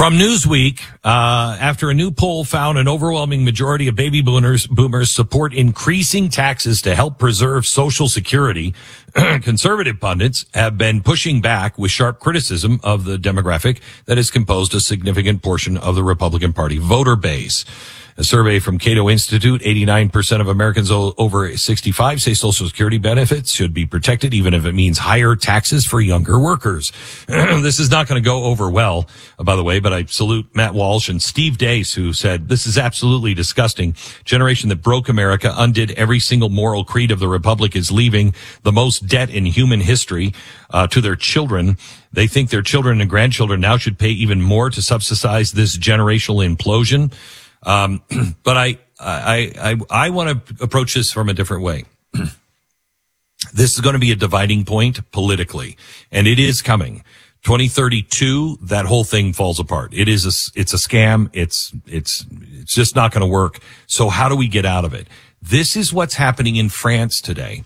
From Newsweek, after a new poll found an overwhelming majority of baby boomers support increasing taxes to help preserve Social Security, conservative pundits have been pushing back with sharp criticism of the demographic that has composed a significant portion of the Republican Party voter base. A survey from Cato Institute, 89% of Americans over 65 say Social Security benefits should be protected, even if it means higher taxes for younger workers. This is not going to go over well, by the way, but I salute Matt Walsh and Steve Deace, who said, this is absolutely disgusting. Generation that broke America, undid every single moral creed of the Republic, is leaving the most debt in human history to their children. They think their children and grandchildren now should pay even more to subsidize this generational implosion. But I want to approach this from a different way. This is going to be a dividing point politically, and it is coming. 2032, that whole thing falls apart. It's a scam. It's just not going to work. So how do we get out of it? This is what's happening in France today.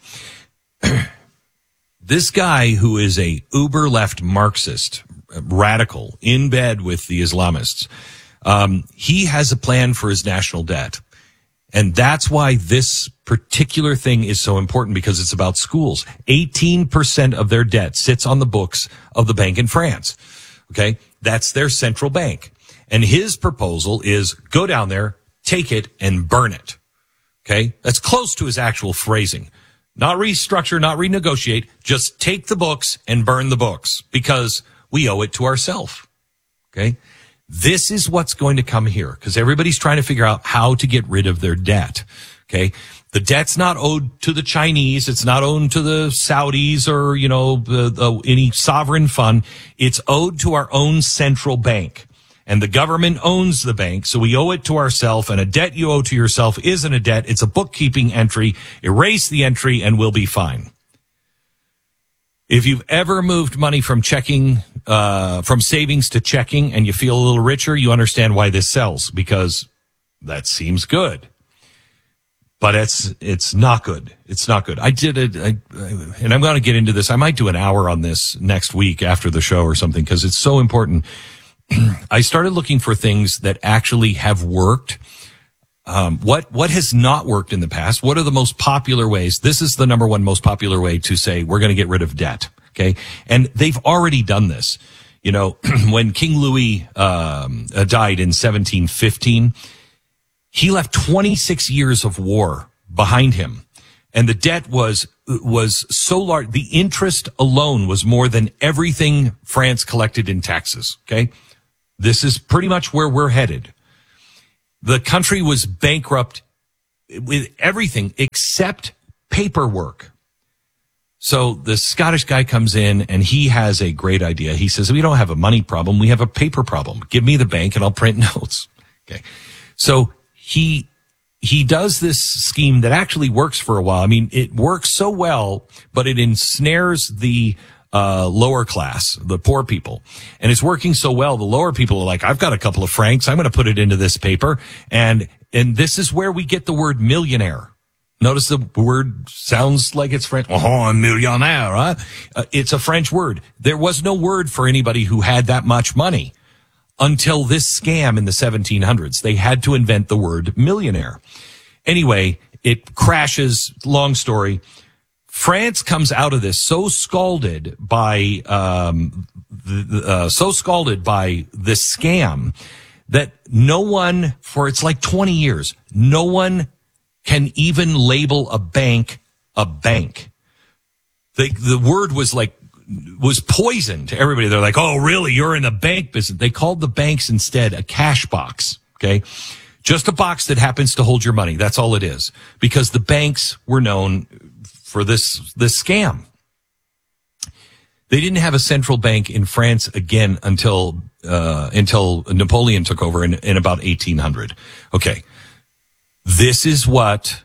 This guy who is a uber left Marxist, radical, in bed with the Islamists, he has a plan for his national debt. And that's why this particular thing is so important, because it's about schools. 18% of their debt sits on the books of the bank in France. Okay. That's their central bank. And his proposal is go down there, take it, and burn it. Okay. That's close to his actual phrasing. Not restructure, not renegotiate. Just take the books and burn the books, because we owe it to ourselves. Okay. This is what's going to come here, because everybody's trying to figure out how to get rid of their debt. Okay. The debt's not owed to the Chinese. It's not owed to the Saudis or, any sovereign fund. It's owed to our own central bank, and the government owns the bank. So we owe it to ourselves, and a debt you owe to yourself isn't a debt. It's a bookkeeping entry. Erase the entry and we'll be fine. If you've ever moved money from checking, from savings to checking, and you feel a little richer, you understand why this sells, because that seems good. But it's not good. It's not good. And I'm going to get into this. I might do an hour on this next week after the show or something, because it's so important. I started looking for things that actually have worked. What has not worked in the past? What are the most popular ways? This is the number one most popular way to say we're going to get rid of debt. Okay. And they've already done this. When King Louis, died in 1715, he left 26 years of war behind him. And the debt was so large. The interest alone was more than everything France collected in taxes. Okay. This is pretty much where we're headed. The country was bankrupt with everything except paperwork. So the Scottish guy comes in and he has a great idea. He says, we don't have a money problem. We have a paper problem. Give me the bank and I'll print notes. Okay. So he does this scheme that actually works for a while. I mean, it works so well, but it ensnares the lower class, the poor people. And it's working so well, the lower people are like, I've got a couple of francs, I'm going to put it into this paper. And this is where we get the word millionaire. Notice the word sounds like it's French. Oh, millionaire, right? It's a French word. There was no word for anybody who had that much money until this scam in the 1700s. They had to invent the word millionaire. Anyway, it crashes. Long story. France comes out of this so scalded by this scam that no one, it's like 20 years, no one can even label a bank a bank. The word was poison to everybody. They're like, oh, really? You're in the bank business. They called the banks instead a cash box. Okay. Just a box that happens to hold your money. That's all it is, because the banks were known for this scam. They didn't have a central bank in France again until Napoleon took over in about 1800. Okay. This is what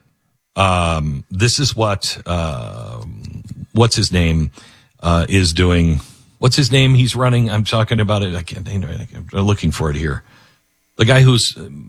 what's his name, is doing. What's his name? He's running. I'm talking about it. I'm looking for it here. The guy who's,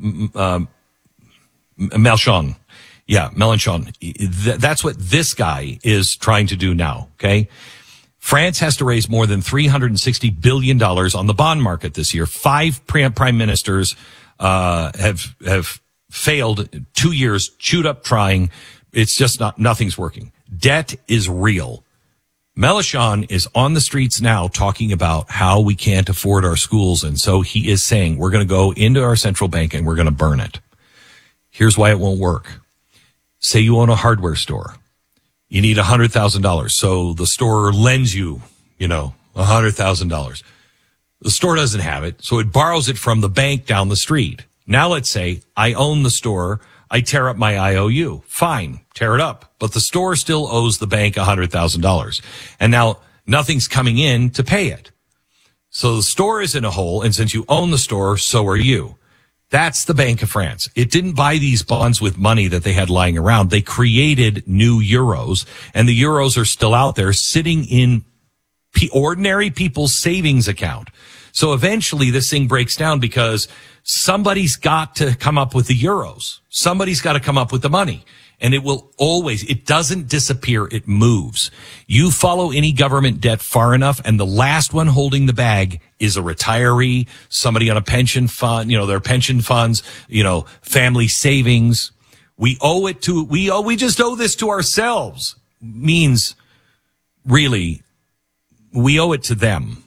Mélenchon. Yeah, Mélenchon. That's what this guy is trying to do now. Okay. France has to raise more than $360 billion on the bond market this year. 5 prime ministers have failed 2 years, chewed up trying. It's just nothing's working. Debt is real. Mélenchon is on the streets now talking about how we can't afford our schools. And so he is saying we're going to go into our central bank and we're going to burn it. Here's why it won't work. Say you own a hardware store. You need $100,000. So the store lends you, $100,000. The store doesn't have it. So it borrows it from the bank down the street. Now let's say I own the store. I tear up my IOU. Fine. Tear it up. But the store still owes the bank $100,000. And now nothing's coming in to pay it. So the store is in a hole. And since you own the store, so are you. That's the Bank of France. It didn't buy these bonds with money that they had lying around. They created new euros, and the euros are still out there sitting in ordinary people's savings account. So eventually this thing breaks down because somebody's got to come up with the euros. Somebody's got to come up with the money. And it doesn't disappear. It moves. You follow any government debt far enough, and the last one holding the bag is a retiree, somebody on a pension fund, their pension funds, family savings. We just owe this to ourselves. Means really, we owe it to them.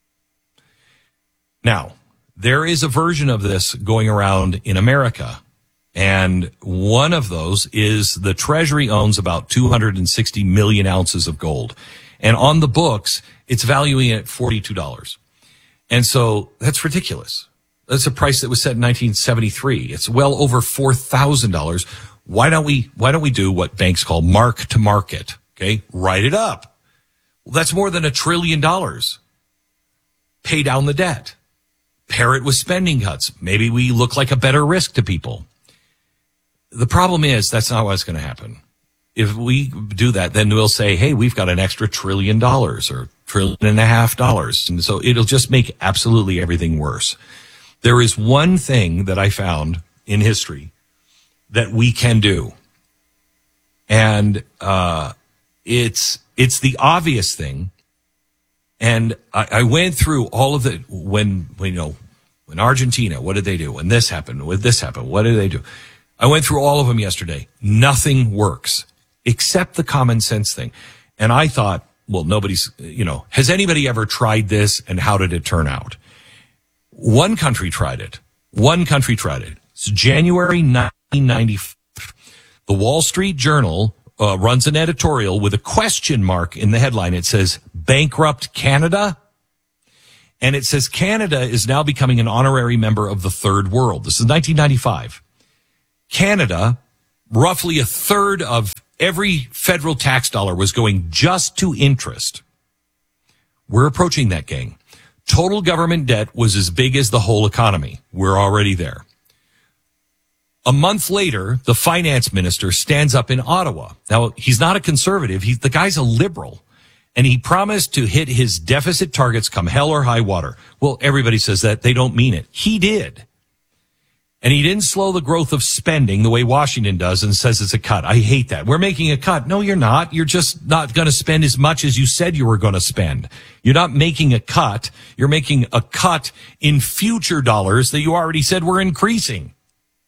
Now, there is a version of this going around in America. And one of those is the Treasury owns about 260 million ounces of gold. And on the books, it's valuing it at $42. And so that's ridiculous. That's a price that was set in 1973. It's well over $4,000. Why don't we do what banks call mark to market? Okay. Write it up. Well, that's more than $1 trillion. Pay down the debt. Pair it with spending cuts. Maybe we look like a better risk to people. The problem is that's not what's going to happen. If we do that, then we'll say, hey, we've got an extra $1 trillion or $1.5 trillion. And so it'll just make absolutely everything worse. There is one thing that I found in history that we can do. And it's the obvious thing. And I went through all of it when Argentina, what did they do? When this happened, what did they do? I went through all of them yesterday. Nothing works except the common sense thing. And I thought, well, has anybody ever tried this and how did it turn out? One country tried it. It's January 1995. The Wall Street Journal runs an editorial with a question mark in the headline. It says, bankrupt Canada. And it says Canada is now becoming an honorary member of the third world. This is 1995. Canada, roughly a third of every federal tax dollar was going just to interest. We're approaching that, gang. Total government debt was as big as the whole economy. We're already there. A month later, the finance minister stands up in Ottawa. Now, he's not a conservative. The guy's a liberal. And he promised to hit his deficit targets come hell or high water. Well, everybody says that. They don't mean it. He did. And he didn't slow the growth of spending the way Washington does and says it's a cut. I hate that. We're making a cut. No, you're not. You're just not going to spend as much as you said you were going to spend. You're not making a cut. You're making a cut in future dollars that you already said were increasing.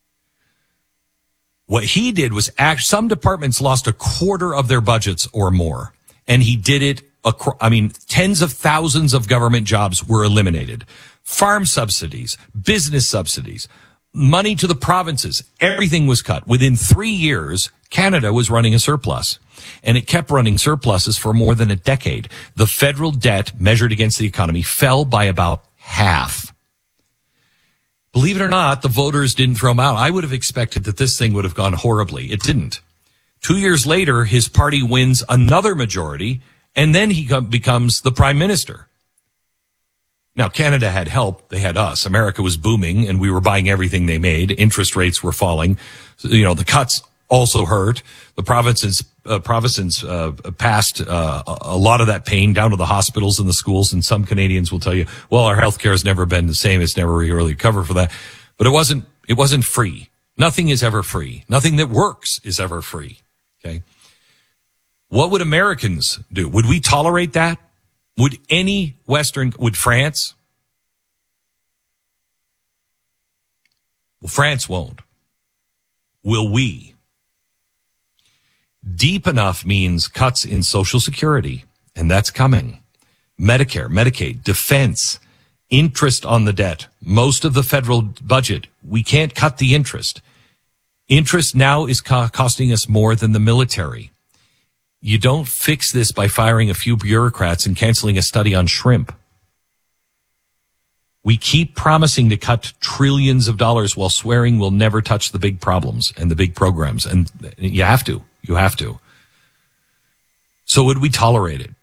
What he did was some departments lost a quarter of their budgets or more. And he did it. Tens of thousands of government jobs were eliminated. Farm subsidies, business subsidies, money to the provinces, everything was cut. Within 3 years, Canada was running a surplus, and it kept running surpluses for more than a decade. The federal debt measured against the economy fell by about half. Believe it or not, the voters didn't throw him out. I would have expected that this thing would have gone horribly. It didn't. 2 years later, his party wins another majority, and then he becomes the prime minister. Now, Canada had help. They had us. America was booming, and we were buying everything they made. Interest rates were falling. The cuts also hurt. The provinces passed a lot of that pain down to the hospitals and the schools, and some Canadians will tell you, well, our health care has never been the same. It's never really covered for that. But it wasn't free. Nothing is ever free. Nothing that works is ever free. Okay. What would Americans do? Would we tolerate that? Would would France? Well, France won't. Will we? Deep enough means cuts in Social Security, and that's coming. Medicare, Medicaid, defense, interest on the debt, most of the federal budget. We can't cut the interest. Interest now is costing us more than the military. You don't fix this by firing a few bureaucrats and canceling a study on shrimp. We keep promising to cut trillions of dollars while swearing we'll never touch the big problems and the big programs. And you have to. You have to. So would we tolerate it?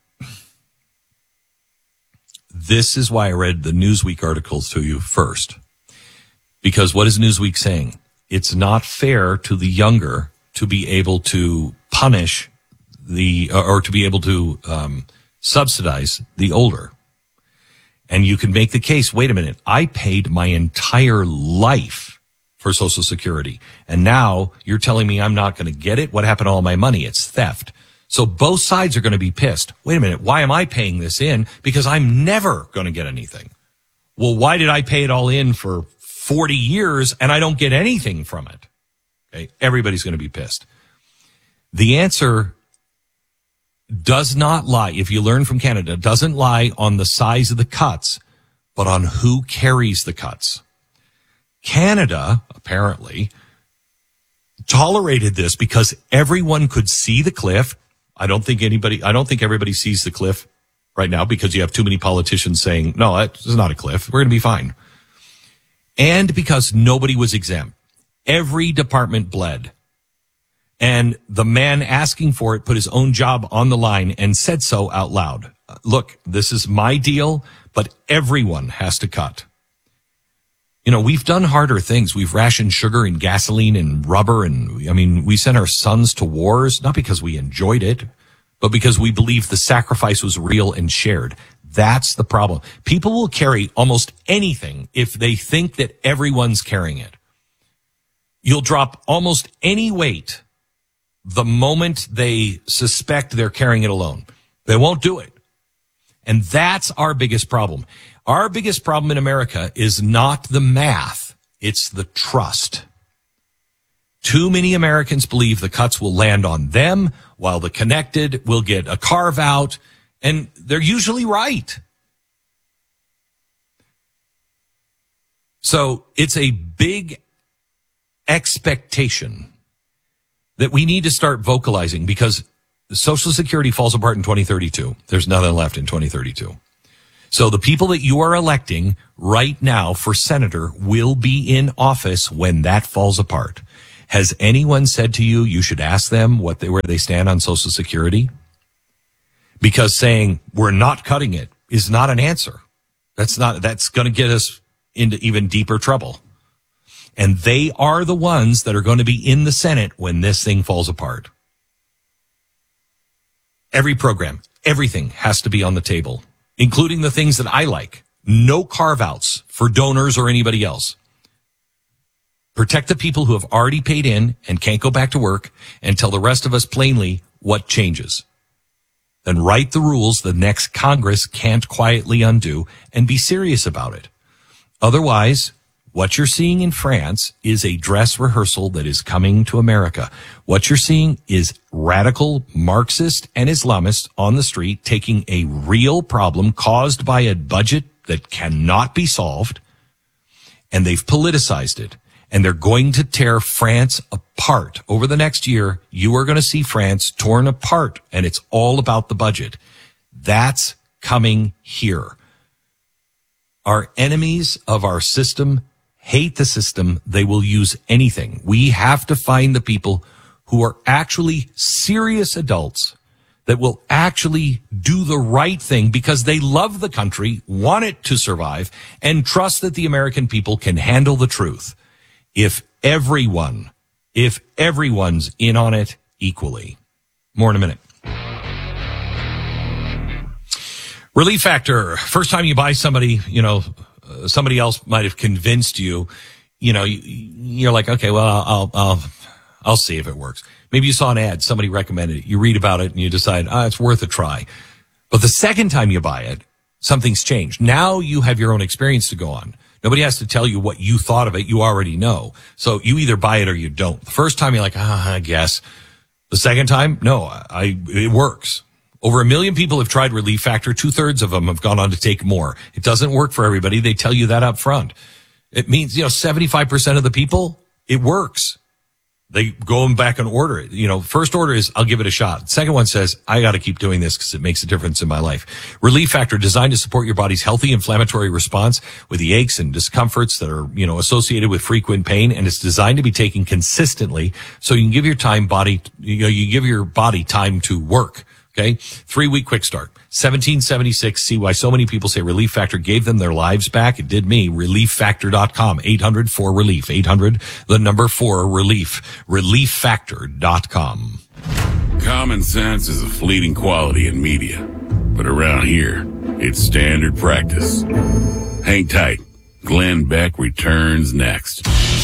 This is why I read the Newsweek articles to you first. Because what is Newsweek saying? It's not fair to the younger to be able to punish or to be able to subsidize the older. And you can make the case, wait a minute, I paid my entire life for Social Security. And now you're telling me I'm not going to get it? What happened to all my money? It's theft. So both sides are going to be pissed. Wait a minute, why am I paying this in? Because I'm never going to get anything. Well, why did I pay it all in for 40 years and I don't get anything from it? Okay, everybody's going to be pissed. The answer does not lie, if you learn from Canada, doesn't lie on the size of the cuts, but on who carries the cuts. Canada, apparently, tolerated this because everyone could see the cliff. I don't think everybody sees the cliff right now because you have too many politicians saying, no, this is not a cliff. We're going to be fine. And because nobody was exempt. Every department bled. And the man asking for it put his own job on the line and said so out loud. Look, this is my deal, but everyone has to cut. You know, we've done harder things. We've rationed sugar and gasoline and rubber. And I mean, we sent our sons to wars, not because we enjoyed it, but because we believed the sacrifice was real and shared. That's the problem. People will carry almost anything if they think that everyone's carrying it. You'll drop almost any weight the moment they suspect they're carrying it alone. They won't do it. And that's our biggest problem. Our biggest problem in America is not the math, it's the trust. Too many Americans believe the cuts will land on them, while the connected will get a carve out, and they're usually right. So it's a big expectation that we need to start vocalizing, because Social Security falls apart in 2032. There's nothing left in 2032. So the people that you are electing right now for senator will be in office when that falls apart. Has anyone said to you, you should ask them where they stand on Social Security? Because saying we're not cutting it is not an answer. That's going to get us into even deeper trouble. And they are the ones that are going to be in the Senate when this thing falls apart. Every program, everything has to be on the table, including the things that I like. No carve-outs for donors or anybody else. Protect the people who have already paid in and can't go back to work, and tell the rest of us plainly what changes. Then write the rules the next Congress can't quietly undo, and be serious about it. Otherwise, what you're seeing in France is a dress rehearsal that is coming to America. What you're seeing is radical Marxist and Islamists on the street taking a real problem caused by a budget that cannot be solved, and they've politicized it. And they're going to tear France apart. Over the next year, you are going to see France torn apart, and it's all about the budget. That's coming here. Our enemies of our system hate the system. They will use anything. We have to find the people who are actually serious adults that will actually do the right thing because they love the country, want it to survive, and trust that the American people can handle the truth. If everyone's in on it equally. More in a minute. Relief Factor. First time you buy somebody, somebody else might have convinced you, you're like, okay, well, I'll see if it works. Maybe you saw an ad, somebody recommended it. You read about it and you decide, it's worth a try. But the second time you buy it, something's changed. Now you have your own experience to go on. Nobody has to tell you what you thought of it. You already know. So you either buy it or you don't. The first time you're like, I guess. The second time, no, it works. Over 1 million people have tried Relief Factor. 2/3 of them have gone on to take more. It doesn't work for everybody. They tell you that up front. It means, 75% of the people, it works. They go back and order it. First order is, I'll give it a shot. Second one says, I got to keep doing this because it makes a difference in my life. Relief Factor, designed to support your body's healthy inflammatory response with the aches and discomforts that are, associated with frequent pain. And it's designed to be taken consistently so you can give your you give your body time to work. Okay. 3-week quick start. 1776. See why so many people say Relief Factor gave them their lives back. It did me. ReliefFactor.com. 800-4RELIEF. 800-4RELIEF. ReliefFactor.com. Common sense is a fleeting quality in media, but around here, it's standard practice. Hang tight. Glenn Beck returns next.